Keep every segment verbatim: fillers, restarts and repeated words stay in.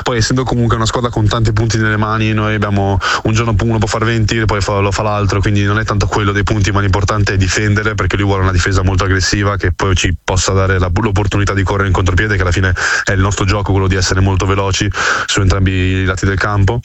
Poi essendo comunque una squadra con tanti punti nelle mani, noi abbiamo un giorno uno può fare venti, poi fa, lo fa l'altro, quindi non è tanto quello dei punti, ma l'importante è difendere, perché lui vuole una difesa molto aggressiva che poi ci possa dare la, l'opportunità di correre in contropiede, che alla fine è il nostro gioco, quello di essere molto veloci su entrambi i lati del campo.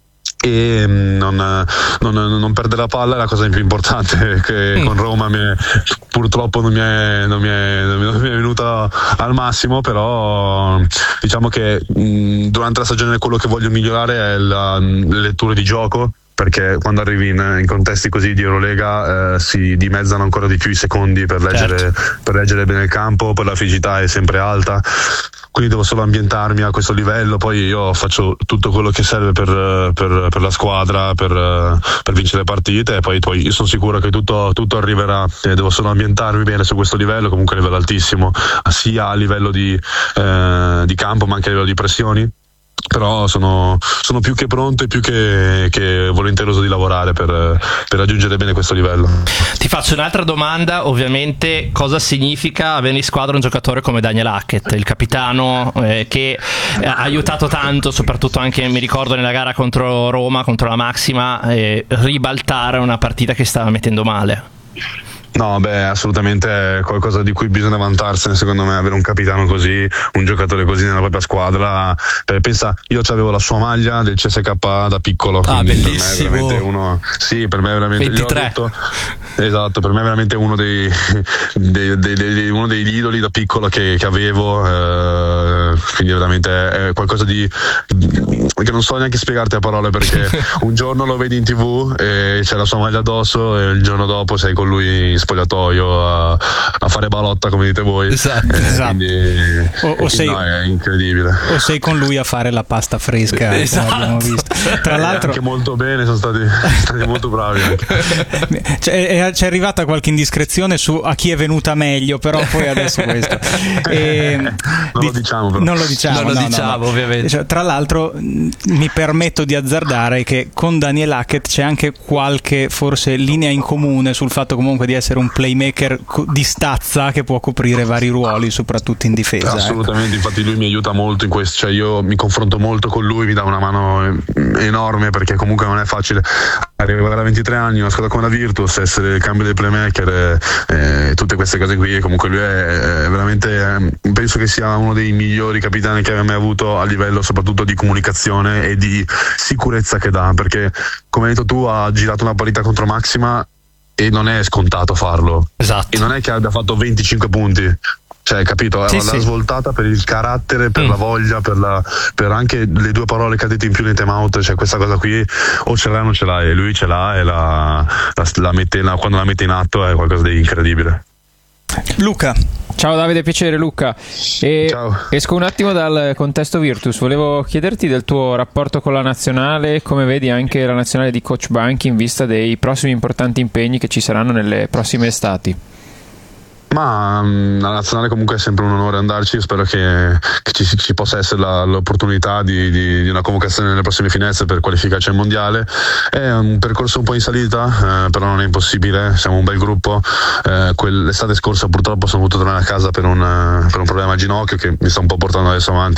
E non, non, non perdere la palla è la cosa più importante, che con Roma mi è, purtroppo non mi è, non mi è, non mi è venuta al massimo, però diciamo che mh, durante la stagione quello che voglio migliorare è la, le letture di gioco, perché quando arrivi in, in contesti così di Eurolega eh, si dimezzano ancora di più i secondi per leggere, certo. per leggere bene il campo, poi la fisicità è sempre alta, quindi devo solo ambientarmi a questo livello. Poi io faccio tutto quello che serve per, per, per la squadra, per, per vincere le partite, e poi, poi io sono sicuro che tutto, tutto arriverà, e devo solo ambientarmi bene su questo livello, comunque a livello altissimo, sia a livello di, eh, di campo ma anche a livello di pressioni. Però sono, sono più che pronto e più che, che volenteroso di lavorare per, per raggiungere bene questo livello. Ti faccio un'altra domanda, ovviamente: cosa significa avere in squadra un giocatore come Daniel Hackett, il capitano, eh, che ha aiutato tanto, soprattutto anche mi ricordo nella gara contro Roma, contro la Maxima, eh, ribaltare una partita che stava mettendo male? No, beh, assolutamente è qualcosa di cui bisogna vantarsene, secondo me, avere un capitano così, un giocatore così nella propria squadra. Eh, pensa, io avevo la sua maglia del C S K A da piccolo, ah, quindi bellissimo. per me è veramente uno, sì, per me è veramente ventitré. Detto, esatto, per me è veramente uno dei, dei, dei, dei uno degli idoli da piccolo che, che avevo, eh, quindi veramente è qualcosa di che non so neanche spiegarti a parole, perché un giorno lo vedi in TV e c'è la sua maglia addosso, e il giorno dopo sei con lui in spogliatoio a, a fare balotta, come dite voi. Esatto, eh, esatto. Quindi, o, o sei, no, è incredibile. O sei con lui a fare la pasta fresca, esatto. come abbiamo visto. Tra l'altro, anche molto bene, sono stati, stati molto bravi anche. C'è, c'è arrivata qualche indiscrezione su a chi è venuta meglio, però poi adesso questo e, non di, lo diciamo però. non lo diciamo, non lo no, diciamo no, no. ovviamente. Cioè, tra l'altro mi permetto di azzardare che con Daniel Hackett c'è anche qualche forse linea in comune sul fatto comunque di essere un playmaker di stazza che può coprire vari ruoli, soprattutto in difesa. Assolutamente, ecco. Infatti lui mi aiuta molto in questo, cioè io mi confronto molto con lui, mi dà una mano enorme, perché comunque non è facile arrivare a ventitré anni, una squadra come la Virtus, essere il cambio del playmaker e, e tutte queste cose qui. Comunque lui è, è veramente, penso che sia uno dei migliori capitani che abbia mai avuto a livello soprattutto di comunicazione e di sicurezza che dà, perché come hai detto tu ha girato una partita contro Maxima e non è scontato farlo. Esatto. E non è che abbia fatto venticinque punti, cioè, capito? Sì, l'ha sì. svoltata per il carattere, per mm. la voglia, per, la, per anche le due parole che ha detto in più nei time out. Cioè, questa cosa qui o ce l'hai o non ce l'hai, e lui ce l'ha, e la, la, la mette, la, quando la mette in atto è qualcosa di incredibile. Luca. Ciao Davide, piacere Luca. E Ciao. Esco un attimo dal contesto Virtus, volevo chiederti del tuo rapporto con la nazionale, come vedi anche la nazionale di Coach Banchi in vista dei prossimi importanti impegni che ci saranno nelle prossime estati. Ma um, la nazionale comunque è sempre un onore andarci, spero che, che ci, ci possa essere la, l'opportunità di, di, di una convocazione nelle prossime finestre per qualificarci al mondiale. È un percorso un po' in salita, eh, però non è impossibile, siamo un bel gruppo. Eh, quell'estate scorsa purtroppo sono dovuto tornare a casa per un, per un problema al ginocchio che mi sta un po' portando adesso avanti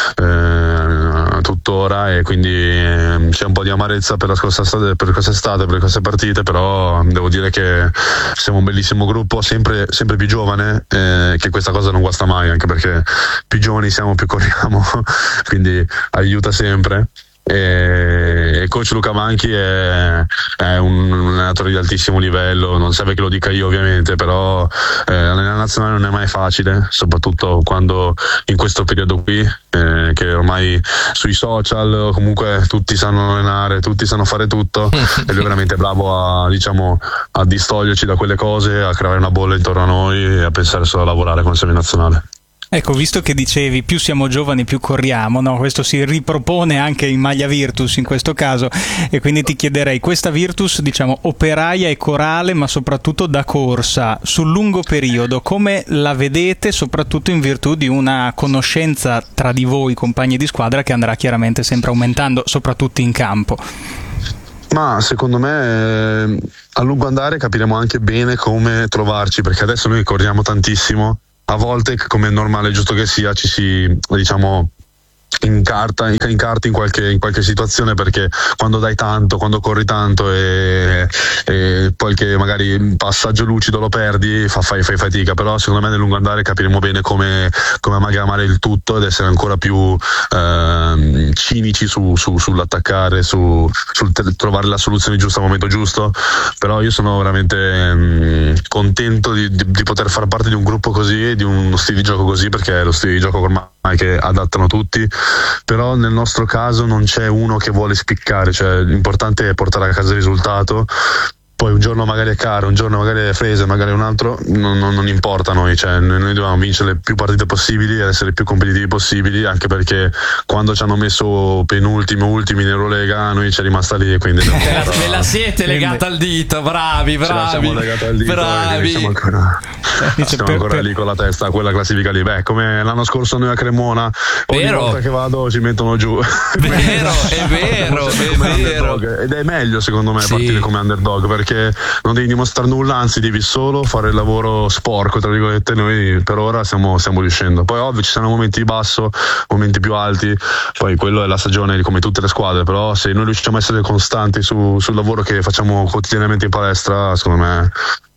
eh, tuttora, e quindi eh, c'è un po' di amarezza per la scorsa estate, per quest'estate, per queste partite, però devo dire che siamo un bellissimo gruppo, sempre, sempre più giovane, eh, che questa cosa non guasta mai, anche perché più giovani siamo più corriamo, quindi aiuta sempre. E il coach Luca Banchi è, è un, un allenatore di altissimo livello, non serve che lo dica io ovviamente, però eh, allenare nazionale non è mai facile, soprattutto quando in questo periodo qui, eh, che ormai sui social comunque tutti sanno allenare, tutti sanno fare tutto, e lui è veramente bravo a, diciamo, a distoglierci da quelle cose, a creare una bolla intorno a noi e a pensare solo a lavorare con il seminazionale. Ecco, visto che dicevi più siamo giovani più corriamo, no? Questo si ripropone anche in maglia Virtus in questo caso, e quindi ti chiederei, questa Virtus, diciamo, operaia e corale, ma soprattutto da corsa, sul lungo periodo, come la vedete, soprattutto in virtù di una conoscenza tra di voi, compagni di squadra, che andrà chiaramente sempre aumentando, soprattutto in campo? Ma secondo me eh, a lungo andare capiremo anche bene come trovarci, perché adesso noi corriamo tantissimo. A volte, come è normale, giusto che sia, ci si, diciamo, incarta, incarti in qualche, in qualche situazione, perché quando dai tanto, quando corri tanto e, e qualche magari passaggio lucido lo perdi, fa, fai, fai fatica. Però secondo me nel lungo andare capiremo bene come, come amalgamare il tutto ed essere ancora più eh, cinici su, su, sull'attaccare, su, sul te- trovare la soluzione giusta al momento giusto. Però io sono veramente mh, contento di, di, di poter far parte di un gruppo così, di uno stile di gioco così, perché è lo stile di gioco ormai che adattano tutti. Però nel nostro caso non c'è uno che vuole spiccare, cioè l'importante è portare a casa il risultato. Poi un giorno magari è caro, un giorno magari è Frese, magari un altro, non, non, non importa a noi, cioè noi, noi dobbiamo vincere le più partite possibili ed essere più competitivi possibili, anche perché quando ci hanno messo penultimi, ultimi in Eurolega, noi ci è rimasta lì, quindi ve la, ve la siete legata al dito, bravi, bravi, siamo legati al dito, bravi. Siamo ancora, siamo per, ancora per... lì con la testa a quella classifica lì. Beh, come l'anno scorso noi a Cremona, ogni vero. volta che vado ci mettono giù. Vero, è vero, è vero. Ed è meglio secondo me sì. partire come underdog, perché non devi dimostrare nulla, anzi devi solo fare il lavoro sporco, tra virgolette. Noi per ora stiamo, stiamo riuscendo. Poi ovvio ci saranno momenti di basso, momenti più alti, poi quello è la stagione come tutte le squadre, però se noi riusciamo a essere costanti su, sul lavoro che facciamo quotidianamente in palestra, secondo me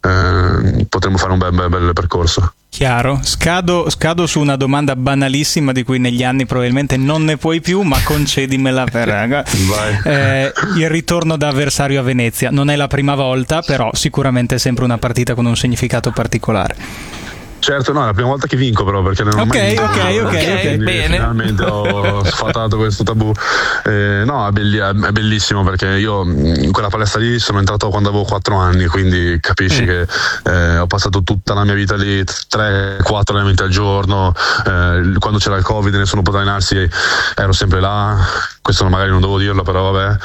eh, potremmo fare un bel, bel, bel percorso. Chiaro, scado, scado su una domanda banalissima di cui negli anni probabilmente non ne puoi più, ma concedimela per eh, il ritorno da avversario a Venezia. Non è la prima volta, però sicuramente è sempre una partita con un significato particolare. Certo, no, è la prima volta che vinco, però, perché non ho Ok, mai vinto. ok, ok, ok. Bene. Finalmente ho sfatato questo tabù. Eh, no, è, belli- è bellissimo, perché io in quella palestra lì sono entrato quando avevo quattro anni, quindi capisci mm. che eh, ho passato tutta la mia vita lì, tre quattro allenamenti al giorno. Eh, quando c'era il Covid e nessuno poteva allenarsi, ero sempre là. Questo magari non devo dirlo, però vabbè.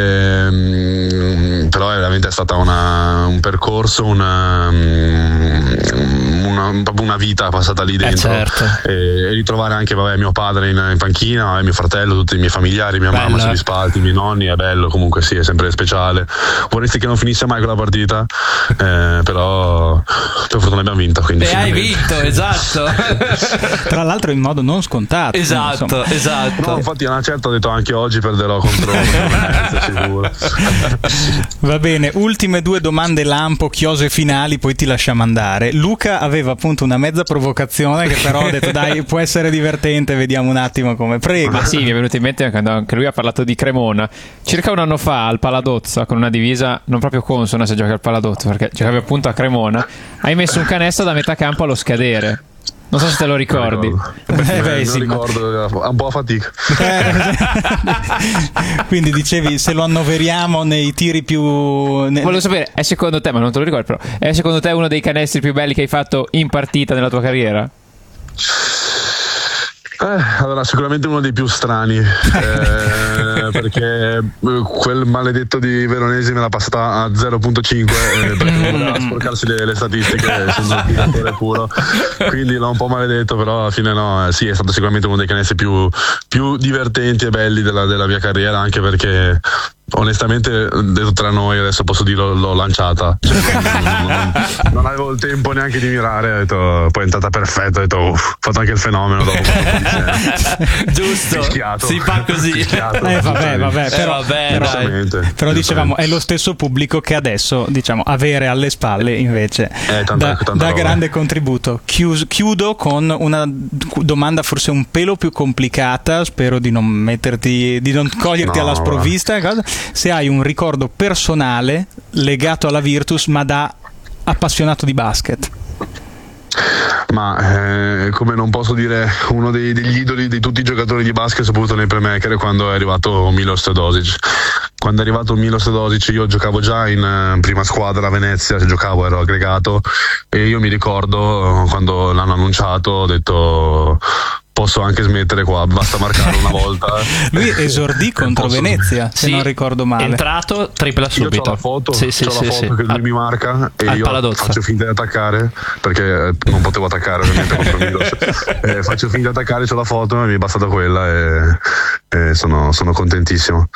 Eh, però veramente è stata una, un percorso, una, una proprio una vita passata lì dentro, eh certo. e, e ritrovare anche vabbè, mio padre in, in panchina, mio fratello, tutti i miei familiari, mia Bello. mamma sugli spalti, i miei nonni, è bello, comunque sì, è sempre speciale. Vorresti che non finisse mai quella partita, eh, però per fortuna abbiamo vinto, quindi e hai vinto, esatto. Tra l'altro in modo non scontato. Esatto, insomma. esatto. no, infatti a una certa ho detto anche oggi perderò contro sicuro. Va bene, ultime due domande lampo, chiose finali, poi ti lasciamo andare. Luca aveva appunto una mezza provocazione che però ho detto dai, può essere divertente, vediamo un attimo come. Prego. Ma sì, mi è venuto in mente quando anche lui ha parlato di Cremona. Circa un anno fa al Paladozza, con una divisa non proprio consona se giochi al Paladozza, perché giocavi appunto a Cremona, hai messo un canestro da metà campo allo scadere. Non so se te lo ricordi. Eh, beh, non sì, ricordo, ha un po' a fatica. Quindi dicevi, se lo annoveriamo nei tiri più ne... Volevo sapere, è secondo te, ma non te lo ricordi però, è secondo te uno dei canestri più belli che hai fatto in partita nella tua carriera? Eh, allora sicuramente uno dei più strani, eh, perché quel maledetto di Veronesi me l'ha passata a zero virgola cinque, eh, perché voleva sporcarsi le, le statistiche, sono un tiratore puro, quindi l'ho un po' maledetto, però alla fine no, eh, sì, è stato sicuramente uno dei canestri più, più divertenti e belli della, della mia carriera, anche perché onestamente detto tra noi adesso posso dirlo, l'ho lanciata, cioè, non, non, non avevo il tempo neanche di mirare, ho detto, poi è entrata perfetta, ho detto uff, ho fatto anche il fenomeno dopo. Giusto, Fischiato. si fa così. Fischiato. Eh vabbè, vabbè, Eh, però, vabbè, però, dai. però dicevamo è lo stesso pubblico che adesso diciamo avere alle spalle invece Eh, tanta- da, tanta da roba. grande contributo. Chius- chiudo con una domanda forse un pelo più complicata, spero di non metterti, di non coglierti No, alla sprovvista. Cosa? Se hai un ricordo personale legato alla Virtus ma da appassionato di basket. Ma eh, come non posso dire uno dei, degli idoli di tutti i giocatori di basket, soprattutto nei playmaker, quando è arrivato Milos Teodosic. Quando è arrivato Milos Teodosic io giocavo già in uh, prima squadra a Venezia, giocavo, ero aggregato, e io mi ricordo quando l'hanno annunciato ho detto posso anche smettere qua, basta marcare una volta. Lui esordì contro posso... Venezia, se Sì, non ricordo male. entrato, tripla Io subito. c'ho la foto, sì, sì, c'ho sì, la foto sì. che lui Al- mi marca e al io Paladozza. faccio finta di attaccare, perché eh, non potevo attaccare ovviamente contro Milos. Eh, faccio finta di attaccare, c'ho la foto e mi è bastata quella e, e sono, sono contentissimo.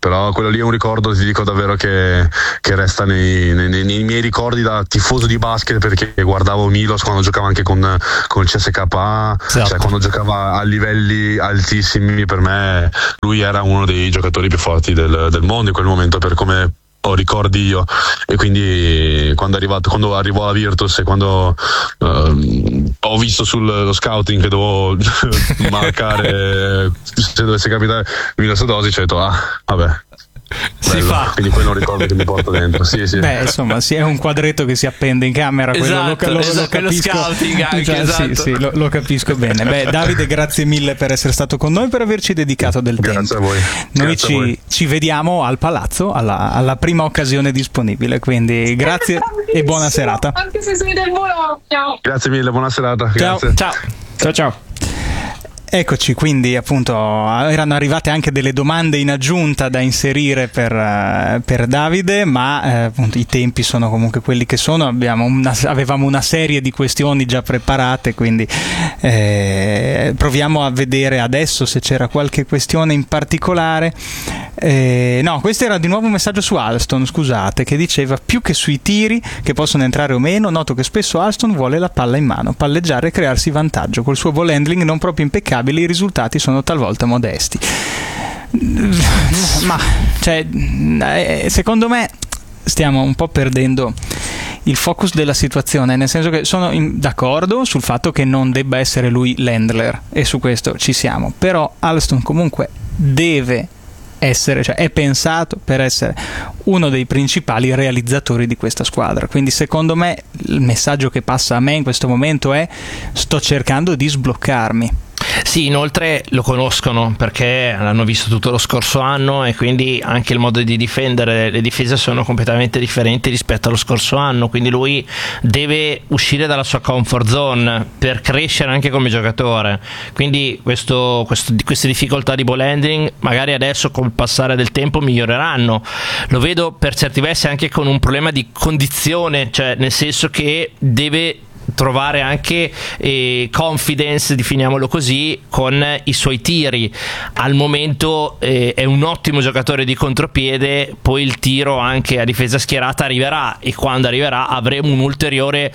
però quello lì è un ricordo, ti dico davvero, che, che resta nei, nei, nei miei ricordi da tifoso di basket, perché guardavo Milos quando giocava anche con, con il C S K A, esatto. Cioè quando giocava a livelli altissimi. Per me lui era uno dei giocatori più forti del, del mondo in quel momento, per come ho ricordi io, e quindi quando è arrivato, quando arrivò alla Virtus e quando uh, ho visto sullo scouting che dovevo marcare se dovesse capitare Milos Teodosic, ho detto ah vabbè, si bello. Fa. Quindi quello è un ricordo che mi porto dentro. Sì, sì. Beh, insomma, sì, è un quadretto che si appende in camera. Esatto, quello lo, lo, esatto, lo capisco. Lo scouting anche, cioè, esatto. Sì, sì, lo, lo capisco bene. Beh, Davide, grazie mille per essere stato con noi, per averci dedicato del grazie tempo. A voi. Noi grazie ci, a voi. ci vediamo al Palazzo alla, alla prima occasione disponibile. Quindi grazie e buona serata. Anche se sei del Bologna. Grazie mille, buona serata. Ciao. Grazie. Ciao. Ciao ciao. Eccoci, quindi appunto erano arrivate anche delle domande in aggiunta da inserire per, uh, per Davide, ma eh, appunto i tempi sono comunque quelli che sono. Abbiamo una, avevamo una serie di questioni già preparate, quindi eh, proviamo a vedere adesso se c'era qualche questione in particolare. Eh, no, questo era di nuovo un messaggio su Alston, scusate, che diceva: più che sui tiri che possono entrare o meno, noto che spesso Alston vuole la palla in mano, palleggiare e crearsi vantaggio. Col suo ball handling non proprio impeccabile, i risultati sono talvolta modesti. Ma cioè, secondo me stiamo un po' perdendo il focus della situazione, nel senso che sono in, d'accordo sul fatto che non debba essere lui l'handler, e su questo ci siamo, però Alston comunque deve essere, cioè è pensato per essere uno dei principali realizzatori di questa squadra. Quindi secondo me il messaggio che passa a me in questo momento è: sto cercando di sbloccarmi. Sì, inoltre lo conoscono perché l'hanno visto tutto lo scorso anno, e quindi anche il modo di difendere, le difese sono completamente differenti rispetto allo scorso anno, quindi lui deve uscire dalla sua comfort zone per crescere anche come giocatore. Quindi questo, questo, queste difficoltà di ball handling magari adesso col passare del tempo miglioreranno. Lo vedo per certi versi anche con un problema di condizione, cioè nel senso che deve trovare anche eh, confidence, definiamolo così, con i suoi tiri. Al momento eh, è un ottimo giocatore di contropiede, poi il tiro anche a difesa schierata arriverà, e quando arriverà avremo un ulteriore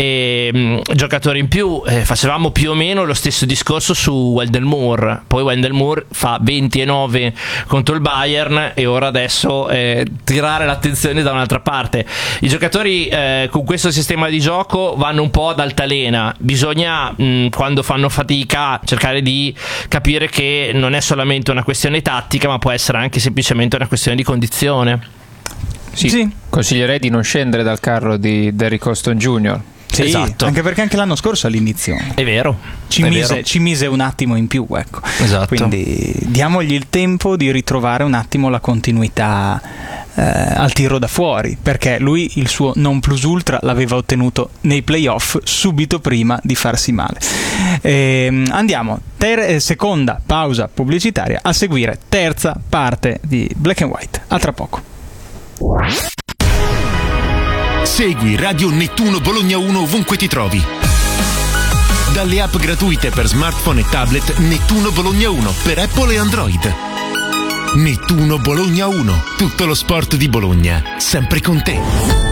eh, giocatore in più. Eh, facevamo più o meno lo stesso discorso su Wendell Moore, poi Wendell Moore fa venti e nove contro il Bayern, e ora adesso eh, tirare l'attenzione da un'altra parte. I giocatori eh, con questo sistema di gioco vanno un po' ad altalena, bisogna mh, quando fanno fatica cercare di capire che non è solamente una questione tattica, ma può essere anche semplicemente una questione di condizione. Sì, sì. Consiglierei di non scendere dal carro di Derrick Houston Junior Sì, esatto. Anche perché anche l'anno scorso all'inizio è vero, ci, è mise, vero. ci mise un attimo in più, ecco. Esatto. Quindi diamogli il tempo di ritrovare un attimo la continuità eh, al tiro da fuori, perché lui il suo non plus ultra l'aveva ottenuto nei playoff subito prima di farsi male. E, andiamo, ter- seconda pausa pubblicitaria, a seguire terza parte di Black and White. A tra poco. Segui Radio Nettuno Bologna uno ovunque ti trovi. Dalle app gratuite per smartphone e tablet Nettuno Bologna uno per Apple e Android. Nettuno Bologna uno, tutto lo sport di Bologna, sempre con te.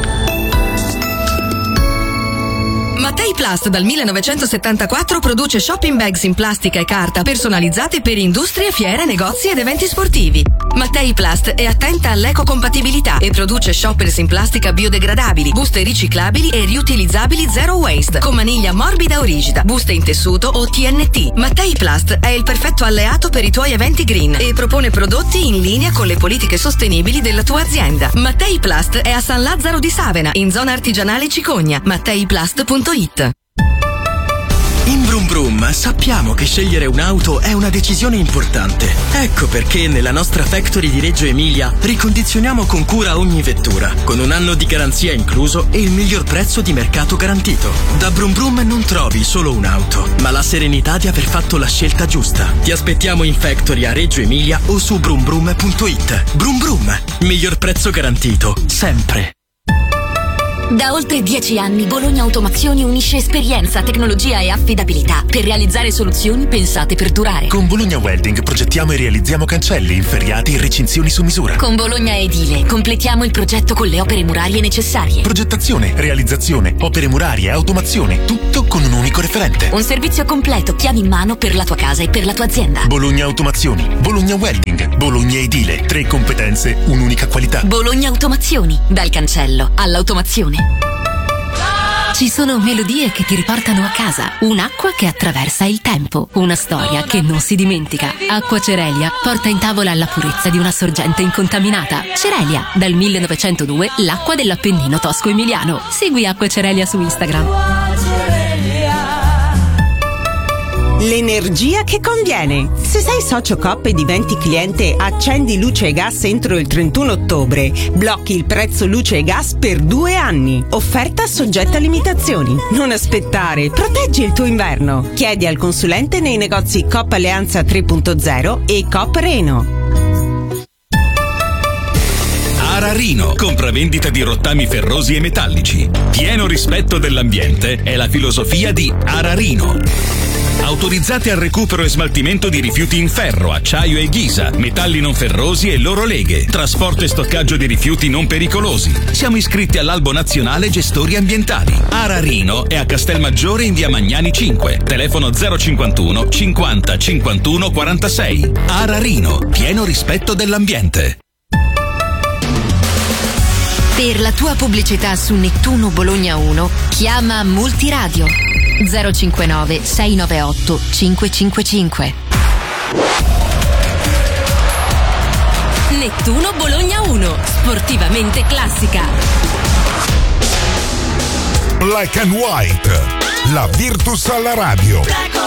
Mattei Plast dal millenovecentosettantaquattro produce shopping bags in plastica e carta personalizzate per industrie, fiere, negozi ed eventi sportivi. Mattei Plast è attenta all'ecocompatibilità e produce shoppers in plastica biodegradabili, buste riciclabili e riutilizzabili zero waste, con maniglia morbida o rigida, buste in tessuto o T N T. Mattei Plast è il perfetto alleato per i tuoi eventi green e propone prodotti in linea con le politiche sostenibili della tua azienda. Mattei Plast è a San Lazzaro di Savena, in zona artigianale Cicogna. matteiplast punto it. In Brum Brum sappiamo che scegliere un'auto è una decisione importante. Ecco perché nella nostra factory di Reggio Emilia ricondizioniamo con cura ogni vettura, con un anno di garanzia incluso e il miglior prezzo di mercato garantito. Da Brum Brum non trovi solo un'auto, ma la serenità di aver fatto la scelta giusta. Ti aspettiamo in factory a Reggio Emilia o su brum brum punto it. Brum Brum, miglior prezzo garantito, sempre. Da oltre dieci anni Bologna Automazioni unisce esperienza, tecnologia e affidabilità per realizzare soluzioni pensate per durare. Con Bologna Welding progettiamo e realizziamo cancelli, inferriati e recinzioni su misura. Con Bologna Edile completiamo il progetto con le opere murarie necessarie. Progettazione, realizzazione, opere murarie, automazione, tutto con un unico referente. Un servizio completo, chiavi in mano per la tua casa e per la tua azienda. Bologna Automazioni, Bologna Welding, Bologna Edile. Tre competenze, un'unica qualità. Bologna Automazioni, dal cancello all'automazione. Ci sono melodie che ti riportano a casa, un'acqua che attraversa il tempo, una storia che non si dimentica. Acqua Cerelia porta in tavola la purezza di una sorgente incontaminata. Cerelia, dal millenovecentodue l'acqua dell'Appennino tosco-emiliano. Segui Acqua Cerelia su Instagram. L'energia che conviene. Se sei socio Coop e diventi cliente Accendi Luce e Gas entro il trentuno ottobre, blocchi il prezzo luce e gas per due anni. Offerta soggetta a limitazioni. Non aspettare, proteggi il tuo inverno. Chiedi al consulente nei negozi Coop Alleanza tre punto zero e Coop Reno. Ararino, compravendita di rottami ferrosi e metallici. Pieno rispetto dell'ambiente è la filosofia di Ararino. Autorizzati al recupero e smaltimento di rifiuti in ferro, acciaio e ghisa, metalli non ferrosi e loro leghe, trasporto e stoccaggio di rifiuti non pericolosi. Siamo iscritti all'Albo Nazionale Gestori Ambientali. Ararino è a Castelmaggiore in via Magnani cinque, telefono zero cinquantuno cinquanta cinquantuno quarantasei. Ararino, pieno rispetto dell'ambiente. Per la tua pubblicità su Nettuno Bologna uno, chiama Multiradio zero cinquantanove sei novantotto cinque cinque cinque. Nettuno Bologna uno, sportivamente classica. Black and White, la Virtus alla radio.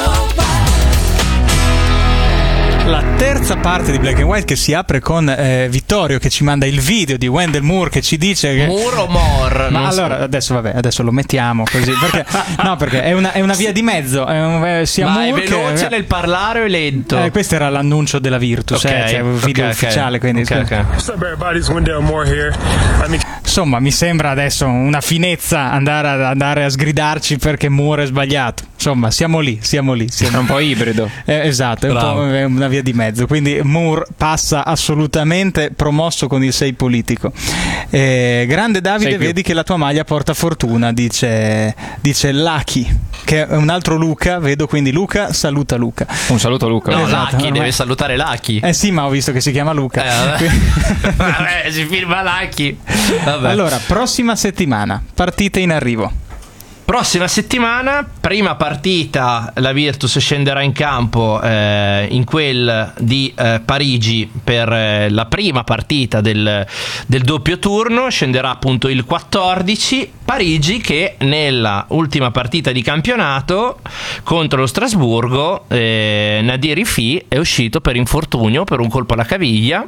La terza parte di Black and White che si apre con eh, Vittorio che ci manda il video di Wendell Moore che ci dice che... Moore o Moore? Ma non allora so. adesso vabbè, adesso lo mettiamo così perché no, perché è una, è una via di mezzo, è un, eh, sia Ma Moore è veloce che... nel parlare o è lento? Eh, questo era l'annuncio della Virtus, Okay, eh, cioè un video okay, ufficiale, quindi okay, okay. What's up, everybody? It's Wendell Moore here. I mean... Insomma, mi sembra adesso una finezza andare a, andare a sgridarci perché Moore è sbagliato. Insomma, siamo lì, siamo lì. Siamo... È un po' ibrido. Eh, esatto, è, un po', è una via di mezzo. Quindi Moore passa assolutamente promosso con il sei politico. Eh, grande Davide, vedi che la tua maglia porta fortuna, dice, dice Lucky, che è un altro Luca. Vedo quindi Luca, saluta Luca. Un saluto a Luca. No, Esatto, Lucky, no, deve ma... salutare Lucky. Eh sì, ma ho visto che si chiama Luca. Eh, vabbè. Vabbè, si firma Lucky. Vabbè. Allora, prossima settimana, partite in arrivo. Prossima settimana, prima partita, la Virtus scenderà in campo eh, in quel di eh, Parigi per eh, la prima partita del, del doppio turno, scenderà appunto il quattordici. Parigi che nella ultima partita di campionato contro lo Strasburgo eh, Nadir Rifi è uscito per infortunio, per un colpo alla caviglia.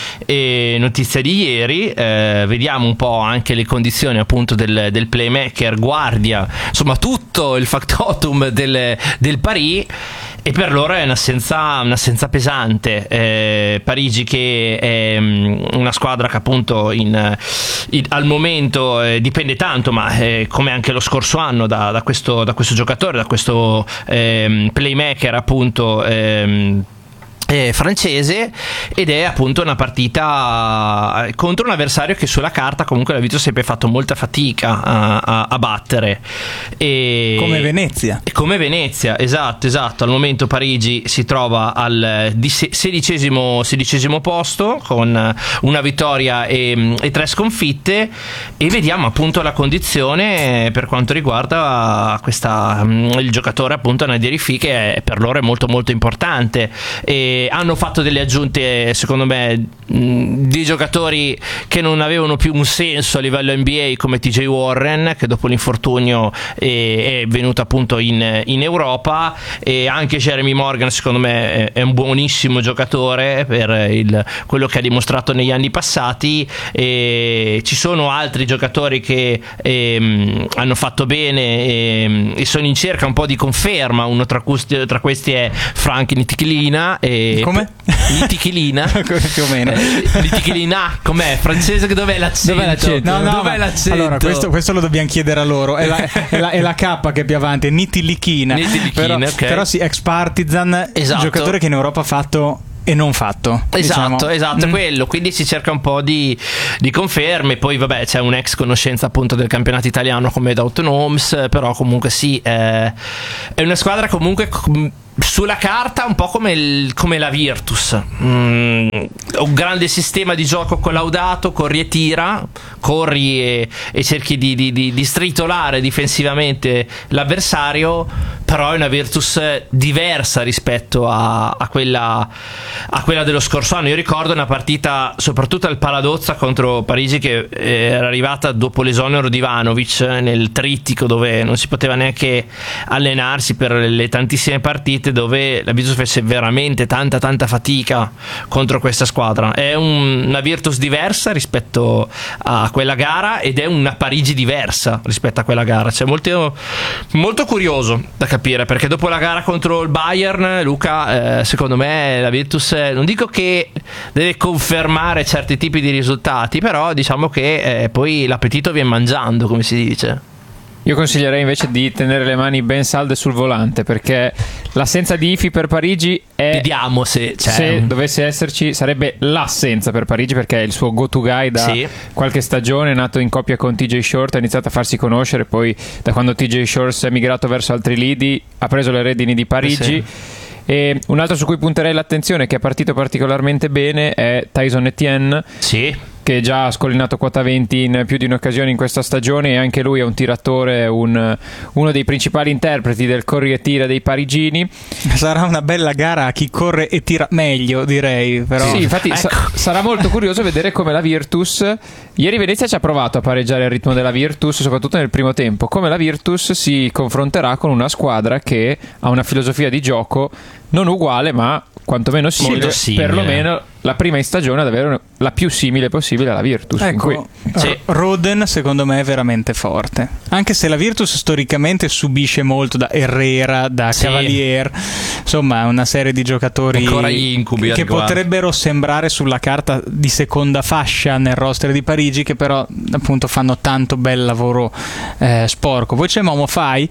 E notizia di ieri, eh, vediamo un po' anche le condizioni appunto del, del playmaker guardia, insomma tutto il factotum del, del Paris, e per loro è un'assenza, un'assenza pesante. eh, Parigi che è um, una squadra che appunto in, in, al momento eh, dipende tanto, ma eh, come anche lo scorso anno da, da, questo, da questo giocatore, da questo eh, playmaker appunto eh, Eh, francese, ed è appunto una partita contro un avversario che sulla carta comunque la Virtus ha sempre fatto molta fatica a, a, a battere, e come Venezia come Venezia esatto esatto al momento Parigi si trova al sedicesimo, sedicesimo posto con una vittoria e, e tre sconfitte, e vediamo appunto la condizione per quanto riguarda questa, il giocatore appunto Nadir Rifi, che è, per loro è molto molto importante. E hanno fatto delle aggiunte secondo me di giocatori che non avevano più un senso a livello N B A, come T J Warren, che dopo l'infortunio è, è venuto appunto in, in Europa, e anche Jeremy Morgan secondo me è un buonissimo giocatore per il, quello che ha dimostrato negli anni passati. E ci sono altri giocatori che ehm, hanno fatto bene e, e sono in cerca un po' di conferma. Uno tra questi, tra questi è Frank Ntilikina, e e come? Nitichilina più o meno. eh, Nitichilina com'è? Francese, dov'è l'accento? Dov'è l'accento? No, no, dov'è l'accento? Allora questo, questo lo dobbiamo chiedere a loro. È la, è la, è la K che è più avanti, è Nitilichina. Nitilichina, però, ok. però sì, ex Partizan, esatto. Giocatore che in Europa ha fatto e non fatto, esatto, diciamo. esatto, mm. quello, quindi si cerca un po' di, di conferme. Poi vabbè, c'è un'ex conoscenza appunto del campionato italiano come Dalton Holmes, però comunque sì, eh, è una squadra comunque sulla carta un po' come, il, come la Virtus, mm, un grande sistema di gioco collaudato, corri e tira, corri e, e cerchi di, di, di, di stritolare difensivamente l'avversario, però è una Virtus diversa rispetto a, a, quella, a quella dello scorso anno. Io ricordo una partita soprattutto al Paladozza contro Parigi che era arrivata dopo l'esonero di Ivanovic nel trittico, dove non si poteva neanche allenarsi per le tantissime partite, dove la Virtus fece veramente tanta tanta fatica contro questa squadra. È un, una Virtus diversa rispetto a quella gara ed è una Parigi diversa rispetto a quella gara. C'è molto, molto curioso da capire, perché dopo la gara contro il Bayern, Luca, eh, secondo me la Virtus, eh, non dico che deve confermare certi tipi di risultati, però diciamo che eh, poi l'appetito viene mangiando, come si dice. Io consiglierei invece di tenere le mani ben salde sul volante, perché l'assenza di Ifi per Parigi è, vediamo se, cioè, se dovesse esserci, sarebbe l'assenza per Parigi, perché è il suo go to guy da sì. qualche stagione, è nato in coppia con T J Short, ha iniziato a farsi conoscere, poi da quando T J Short si è migrato verso altri lidi ha preso le redini di Parigi. Sì. E un altro su cui punterei l'attenzione, che è partito particolarmente bene, è Tyson Etienne, sì. che già ha scollinato quota venti in più di un'occasione in questa stagione, e anche lui è un tiratore, un, uno dei principali interpreti del corri e tira dei parigini. Sarà una bella gara a chi corre e tira meglio, direi, però. Sì, infatti ecco. sa- sarà molto curioso vedere come la Virtus, ieri Venezia ci ha provato a pareggiare il ritmo della Virtus soprattutto nel primo tempo, come la Virtus si confronterà con una squadra che ha una filosofia di gioco non uguale ma quantomeno simile, simile. perlomeno la prima in stagione ad avere la più simile possibile alla Virtus. Ecco, in cui... sì. Roden secondo me è veramente forte, anche se la Virtus storicamente subisce molto da Herrera, da sì. Cavalier, insomma una serie di giocatori incubi, che potrebbero sembrare sulla carta di seconda fascia nel roster di Parigi, che però appunto fanno tanto bel lavoro eh, sporco. Poi c'è Momo Fai,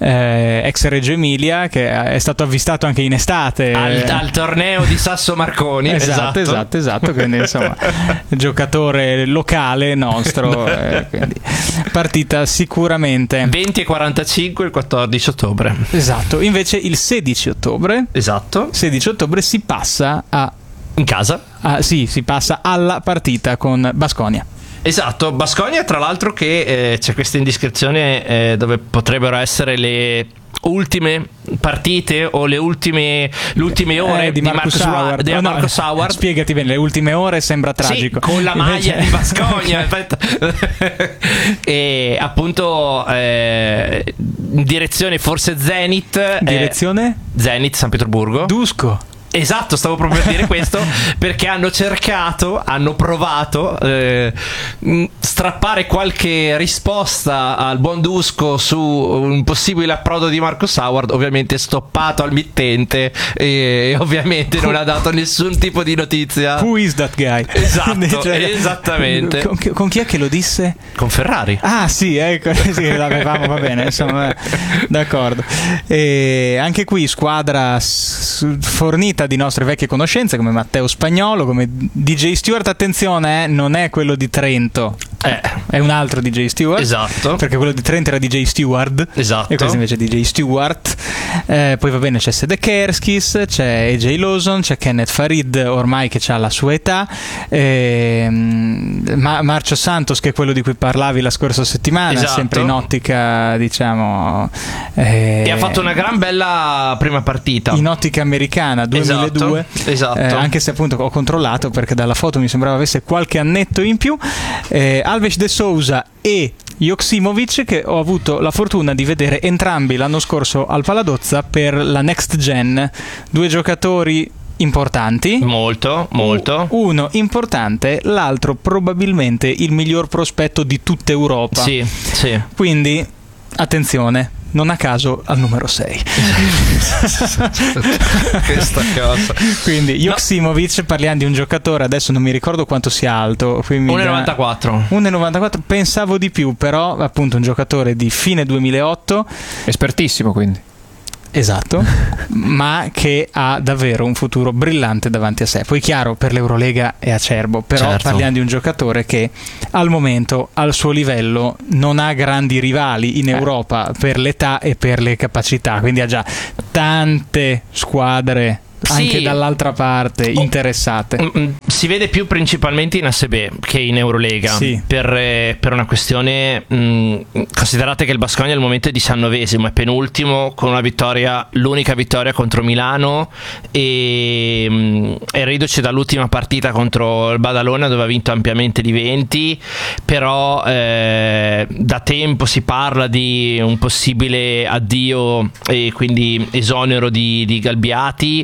eh, ex Reggio Emilia, che è stato avvistato anche in estate al, al torneo di Sasso Marconi. esatto, esatto. Esatto, esatto, quindi insomma giocatore locale nostro, eh, quindi partita sicuramente. venti e quarantacinque il quattordici ottobre. Esatto, invece il sedici ottobre. Esatto. sedici ottobre si passa a in casa. Ah, sì, si passa alla partita con Baskonia. Esatto, Baskonia tra l'altro che eh, c'è questa indiscrezione eh, dove potrebbero essere le ultime partite o le ultime le ultime ore eh, di Marcus Marcus Howard. Di Oh, no, Marcus Howard. Spiegati bene, le ultime ore sembra tragico. Sì, con la maglia Invece... di Baskonia. E appunto eh, in direzione forse Zenit. Direzione? Eh, Zenit San Pietroburgo. Dusko. Esatto, stavo proprio per dire questo, perché hanno cercato, hanno provato eh, strappare qualche risposta al buon Dusko su un possibile approdo di Marcus Howard, ovviamente stoppato al mittente e ovviamente non ha dato nessun tipo di notizia. Who is that guy? Esatto, cioè, esattamente. Con, con chi è che lo disse? Con Ferrari. Ah sì, ecco, sì, l'avevamo, va bene, insomma, d'accordo. E anche qui squadra s- fornita di nostre vecchie conoscenze come Matteo Spagnolo, come D J Stewart. Attenzione, eh, non è quello di Trento, eh. è un altro D J Stewart, esatto, perché quello di Trento era D J Stewart, esatto, e questo invece è D J Stewart. Eh, poi va bene, c'è Sedekerskis, c'è A J Lawson, c'è Kenneth Farid ormai che ha la sua età, eh, Ma- Marcio Santos che è quello di cui parlavi la scorsa settimana, esatto, sempre in ottica diciamo eh, e ha fatto una gran bella prima partita in ottica americana duemiladue. Esatto, esatto. Eh, anche se appunto ho controllato perché dalla foto mi sembrava avesse qualche annetto in più. eh, Alves de Souza e Joksimovic, che ho avuto la fortuna di vedere entrambi l'anno scorso al Paladozza per la Next Gen, due giocatori importanti, molto molto uno importante, l'altro probabilmente il miglior prospetto di tutta Europa. Sì, sì. Quindi attenzione, non a caso al numero sei. Questa cosa. Quindi Joksimovic, no. Parliamo di un giocatore, adesso non mi ricordo quanto sia alto, uno virgola novantaquattro. uno virgola novantaquattro, pensavo di più, però appunto un giocatore di fine duemilaotto, espertissimo quindi. Esatto, ma che ha davvero un futuro brillante davanti a sé. Poi chiaro, per l'Eurolega è acerbo, però certo. Parliamo di un giocatore che al momento al suo livello non ha grandi rivali in Europa per l'età e per le capacità, quindi ha già tante squadre anche sì. Dall'altra parte interessate. Si vede più principalmente in A S B che in Eurolega, sì. per, per una questione mh, considerate che il Baskonia al momento è diciannovesimo, è penultimo con una vittoria, l'unica vittoria contro Milano, e mh, è riduce dall'ultima partita contro il Badalona dove ha vinto ampiamente di venti, però eh, da tempo si parla di un possibile addio e quindi esonero di, di Galbiati.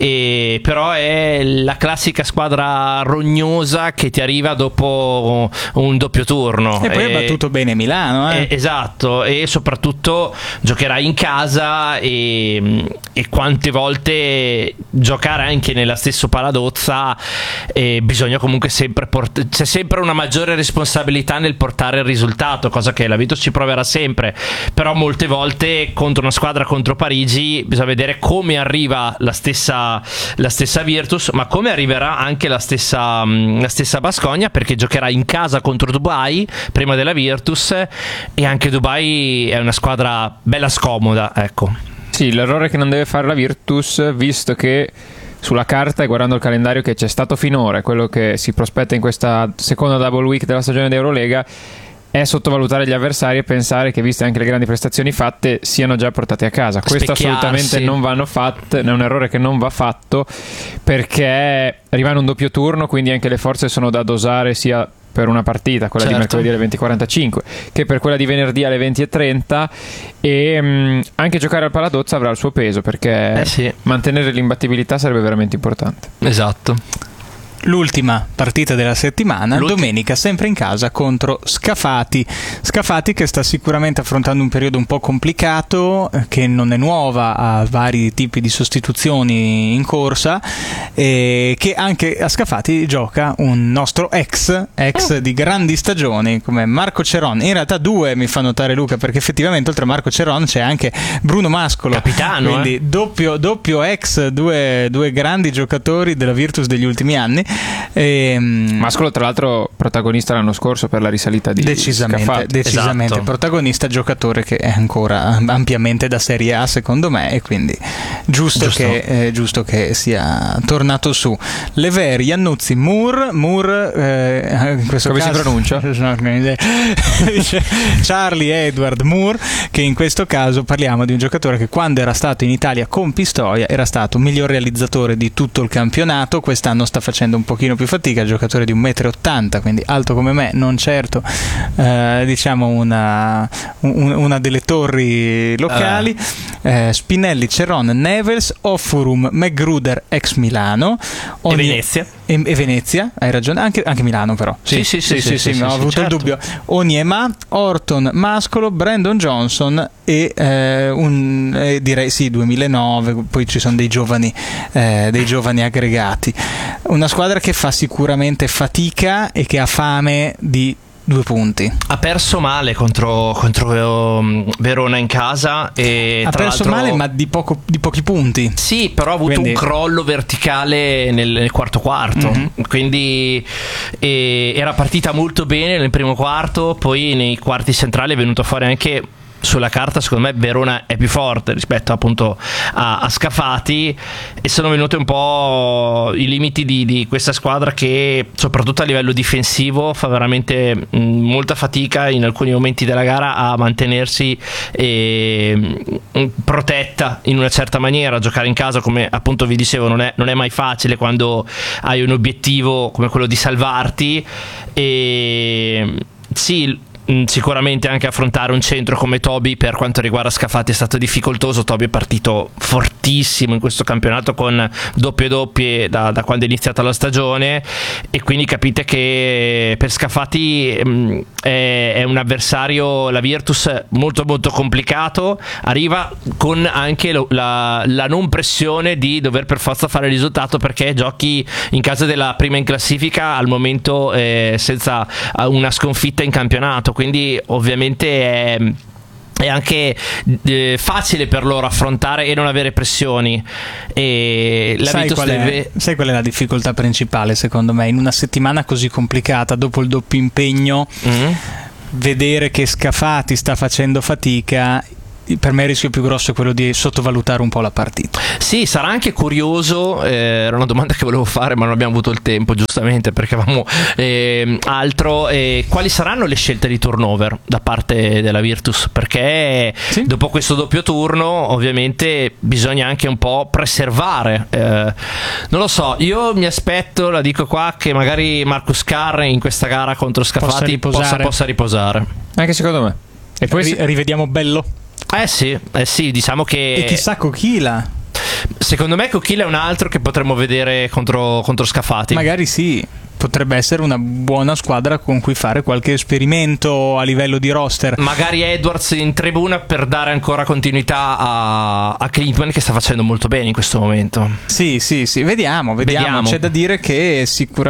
E però è la classica squadra rognosa che ti arriva dopo un doppio turno e poi e, ha battuto bene Milano eh. e, esatto, e soprattutto giocherà in casa e, e quante volte giocare anche nella stessa Paladozza, e bisogna comunque sempre port- c'è sempre una maggiore responsabilità nel portare il risultato, cosa che la Virtus ci proverà sempre, però molte volte contro una squadra contro Parigi bisogna vedere come arriva la stessa la stessa Virtus, ma come arriverà anche la stessa la stessa Baskonia, perché giocherà in casa contro Dubai prima della Virtus, e anche Dubai è una squadra bella scomoda, ecco. Sì, l'errore che non deve fare la Virtus, visto che sulla carta e guardando il calendario che c'è stato finora, quello che si prospetta in questa seconda double week della stagione d'Eurolega, è sottovalutare gli avversari e pensare che, viste anche le grandi prestazioni fatte, siano già portati a casa. Questo assolutamente non vanno fatte, è un errore che non va fatto, perché rimane un doppio turno, quindi anche le forze sono da dosare sia per una partita, quella certo. di mercoledì alle venti e quarantacinque, che per quella di venerdì alle venti e trenta, e mh, anche giocare al Paladozza avrà il suo peso, perché eh sì. mantenere l'imbattibilità sarebbe veramente importante. Esatto. L'ultima partita della settimana, L'ultima. domenica, sempre in casa contro Scafati. Scafati che sta sicuramente affrontando un periodo un po' complicato, che non è nuova a vari tipi di sostituzioni in corsa, e che anche a Scafati gioca un nostro ex, ex oh. di grandi stagioni come Marco Ceron. In realtà due, mi fa notare Luca, perché effettivamente oltre a Marco Ceron c'è anche Bruno Mascolo, capitano, quindi eh? doppio, doppio ex, due, due grandi giocatori della Virtus degli ultimi anni. E, Mascolo tra l'altro protagonista l'anno scorso per la risalita di decisamente, Scafati. decisamente esatto. protagonista, giocatore che è ancora ampiamente da Serie A secondo me, e quindi giusto, giusto. Che, eh, giusto che sia tornato su. Leveri, Iannuzzi, Moore Moore eh, in questo come caso, si pronuncia? Charlie Edward Moore, che in questo caso parliamo di un giocatore che quando era stato in Italia con Pistoia era stato miglior realizzatore di tutto il campionato. Quest'anno sta facendo un pochino più fatica, giocatore di un metro e ottanta, quindi alto come me, non certo eh, diciamo una, un, una delle torri locali. uh. eh, Spinelli, Ceron, Nevels, Offurum, Magruder ex Milano, Ogni... e Venezia e, e Venezia, hai ragione, anche, anche Milano però sì sì sì, sì, sì, sì, sì, ho sì, avuto certo. il dubbio. Onyema, Orton, Mascolo, Brandon Johnson e eh, un eh, direi sì duemilanove, poi ci sono dei giovani eh, dei giovani aggregati, una squadra che fa sicuramente fatica e che ha fame di due punti. Ha perso male contro, contro um, Verona in casa, e ha tra perso l'altro, male ma di, poco, di pochi punti. Sì, però ha avuto quindi... un crollo verticale nel, nel quarto quarto, mm-hmm. quindi e, era partita molto bene nel primo quarto, poi nei quarti centrali è venuto fuori anche sulla carta, secondo me Verona è più forte rispetto appunto a, a Scafati, e sono venuti un po' i limiti di, di questa squadra che soprattutto a livello difensivo fa veramente mh, molta fatica in alcuni momenti della gara a mantenersi eh, mh, protetta in una certa maniera. Giocare in casa, come appunto vi dicevo, non è, non è mai facile quando hai un obiettivo come quello di salvarti, e sì, mh, sicuramente anche affrontare un centro come Toby per quanto riguarda Scafati è stato difficoltoso. Toby è partito fortissimo in questo campionato con doppie doppie da, da quando è iniziata la stagione, e quindi capite che per Scafati mh, è, è un avversario, la Virtus, molto molto complicato. Arriva con anche lo, la, la non pressione di dover per forza fare il risultato, perché giochi in casa della prima in classifica al momento eh, senza una sconfitta in campionato, quindi ovviamente è è anche eh, facile per loro affrontare e non avere pressioni. E la sai, qual deve... è, sai qual è la difficoltà principale secondo me in una settimana così complicata, dopo il doppio impegno, mm-hmm. vedere che Scafati sta facendo fatica? Per me il rischio più grosso è quello di sottovalutare un po' la partita. Sì, sarà anche curioso, eh, era una domanda che volevo fare ma non abbiamo avuto il tempo, giustamente, perché avevamo eh, altro. Eh, quali saranno le scelte di turnover da parte della Virtus? Perché sì. dopo questo doppio turno ovviamente bisogna anche un po' preservare, eh, non lo so, io mi aspetto, la dico qua, che magari Marcus Carr in questa gara contro Scafati possa riposare, possa, possa riposare. Anche secondo me. E poi Ri- rivediamo Bello. Eh sì, eh sì, diciamo che... E chissà Coquila. Secondo me Coquila è un altro che potremmo vedere contro, contro Scafati. Magari sì, potrebbe essere una buona squadra con cui fare qualche esperimento a livello di roster. Magari Edwards in tribuna per dare ancora continuità a, a Klinsmann, che sta facendo molto bene in questo momento. Sì, sì, sì, vediamo, vediamo, vediamo. C'è da dire che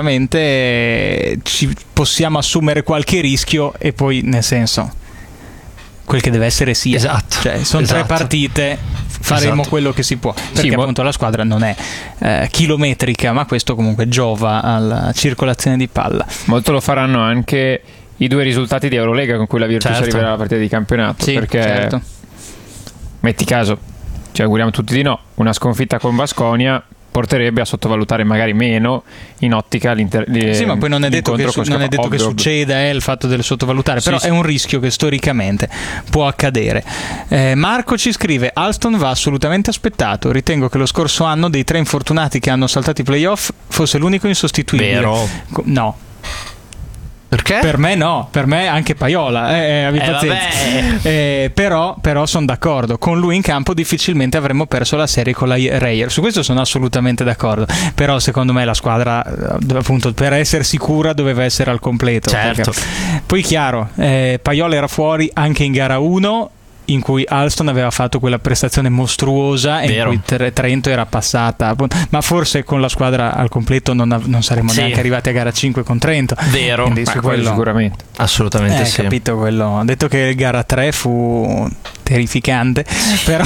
sicuramente ci possiamo assumere qualche rischio e poi, nel senso, quel che deve essere sia. Esatto. Cioè, sono esatto. tre partite, faremo esatto. quello che si può, perché sì, appunto la squadra non è eh, chilometrica, ma questo comunque giova alla circolazione di palla. Molto lo faranno anche i due risultati di Eurolega con cui la Virtus certo. arriverà alla partita di campionato, sì, perché certo. metti caso, ci auguriamo tutti di no, una sconfitta con Baskonia porterebbe a sottovalutare magari meno in ottica l'inter- sì, ma poi non è detto che, su- non è detto che succeda eh, il fatto del sottovalutare, però sì, è un rischio che storicamente può accadere. eh, Marco ci scrive: Alston va assolutamente aspettato, ritengo che lo scorso anno dei tre infortunati che hanno saltato i playoff fosse l'unico insostituibile. Vero? No. Perché? Per me no, per me anche Paiola, eh, abbi eh, pazienza. Eh, però, però sono d'accordo, con lui in campo difficilmente avremmo perso la serie con la Reyer, su questo sono assolutamente d'accordo, però secondo me la squadra, appunto, per essere sicura doveva essere al completo. Certo. Poi chiaro, eh, Paiola era fuori anche in gara uno, in cui Alston aveva fatto quella prestazione mostruosa e in cui Trento era passata, ma forse con la squadra al completo non, av- non saremmo sì. neanche arrivati a gara cinque con Trento. Vero, quindi ma su quello quello sicuramente, assolutamente eh, sì. Capito quello. Detto che gara tre fu terrificante, però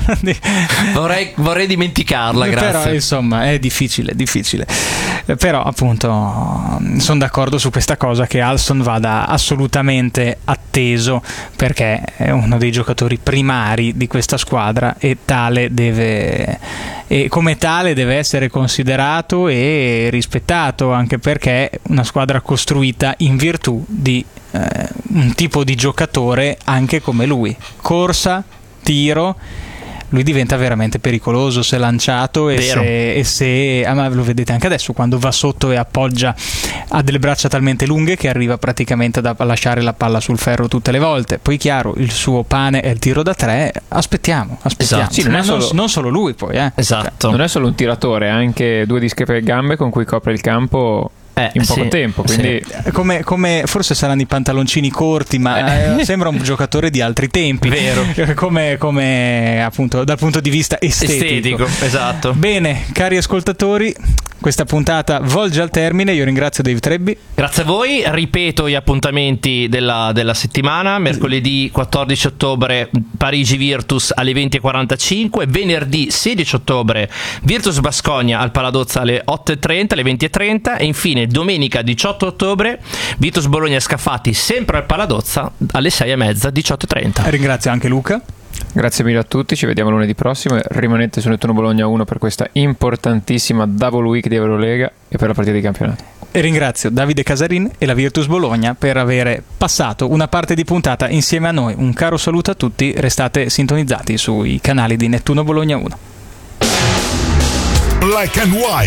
vorrei, vorrei dimenticarla, grazie. Però insomma è difficile, difficile. Però appunto sono d'accordo su questa cosa, che Alston vada assolutamente atteso, perché è uno dei giocatori primari di questa squadra e tale deve, e come tale deve essere considerato e rispettato, anche perché è una squadra costruita in virtù di eh, un tipo di giocatore anche come lui: corsa, tiro. Lui diventa veramente pericoloso se lanciato e Vero. se, e se ah, ma lo vedete anche adesso quando va sotto e appoggia, ha delle braccia talmente lunghe che arriva praticamente da lasciare la palla sul ferro tutte le volte. Poi chiaro, il suo pane è il tiro da tre, aspettiamo, aspettiamo. Esatto. Sì, non, ma è solo, non, non solo lui poi eh. Esatto. Non è solo un tiratore, ha anche due discrete gambe con cui copre il campo Eh, in poco sì, tempo, quindi sì. come, come forse saranno i pantaloncini corti, ma eh, sembra un giocatore di altri tempi. Vero. come, come appunto dal punto di vista estetico. Estetico, esatto. Bene, cari ascoltatori, questa puntata volge al termine. Io ringrazio Dave Trebbi. Grazie a voi. Ripeto gli appuntamenti della, della settimana: mercoledì quattordici ottobre Parigi Virtus alle venti e quarantacinque, venerdì sedici ottobre Virtus Baskonia al Paladozza alle otto e trenta, alle venti e trenta, e infine domenica diciotto ottobre Virtus Bologna Scafati sempre al Paladozza alle sei e mezza, diciotto e trenta. Ringrazio anche Luca. grazie mille a tutti, ci vediamo lunedì prossimo e rimanete su Nettuno Bologna uno per questa importantissima double week di Eurolega e per la partita di campionato. E ringrazio Davide Casarin e la Virtus Bologna per aver passato una parte di puntata insieme a noi. Un caro saluto a tutti, restate sintonizzati sui canali di Nettuno Bologna uno. Black and White.